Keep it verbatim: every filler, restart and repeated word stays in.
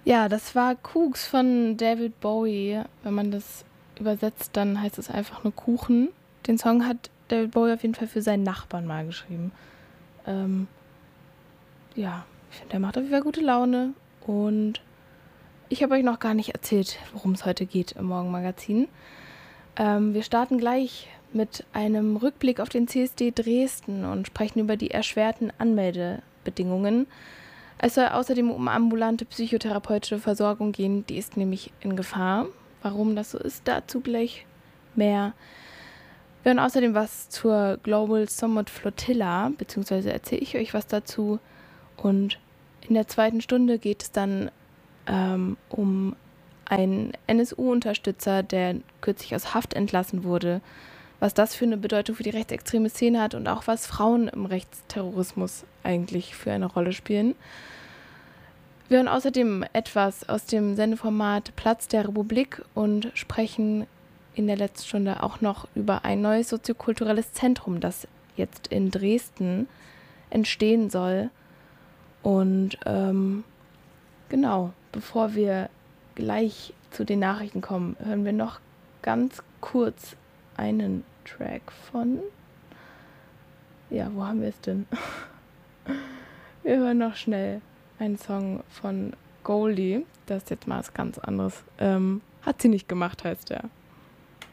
Ja, das war Kooks von David Bowie. Wenn man das übersetzt, dann heißt es einfach nur Kuchen. Den Song hat David Bowie auf jeden Fall für seinen Nachbarn mal geschrieben. Ähm, ja, ich finde, der macht auf jeden Fall gute Laune. Und ich habe euch noch gar nicht erzählt, worum es heute geht im Morgenmagazin. Ähm, wir starten gleich mit einem Rückblick auf den C S D Dresden und sprechen über die erschwerten Anmeldebedingungen. Es soll außerdem um ambulante psychotherapeutische Versorgung gehen, die ist nämlich in Gefahr. Warum das so ist, dazu gleich mehr. Wir hören außerdem was zur Global Summit Flotilla, beziehungsweise erzähle ich euch was dazu. Und in der zweiten Stunde geht es dann ähm, um einen N S U-Unterstützer, der kürzlich aus Haft entlassen wurde, was das für eine Bedeutung für die rechtsextreme Szene hat und auch was Frauen im Rechtsterrorismus eigentlich für eine Rolle spielen. Wir hören außerdem etwas aus dem Sendeformat Platz der Republik und sprechen in der letzten Stunde auch noch über ein neues soziokulturelles Zentrum, das jetzt in Dresden entstehen soll. Und ähm, genau, bevor wir gleich zu den Nachrichten kommen, hören wir noch ganz kurz einen Track von... Ja, wo haben wir es denn? Wir hören noch schnell einen Song von Goldie. Das ist jetzt mal was ganz anderes. Ähm, hat sie nicht gemacht, heißt der.